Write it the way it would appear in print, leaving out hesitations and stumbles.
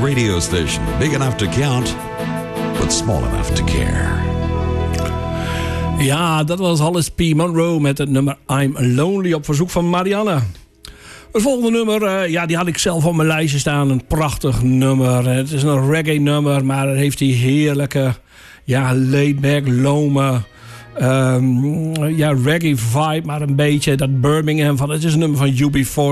radio station. Big enough to count, but small enough to care. Ja, dat was Hollis P. Monroe met het nummer I'm Lonely op verzoek van Marianne. Het volgende nummer, die had ik zelf op mijn lijstje staan. Een prachtig nummer. Het is een reggae nummer, maar het heeft die heerlijke, laid-back, lome, reggae vibe. Maar een beetje dat Birmingham van. Het is een nummer van UB40.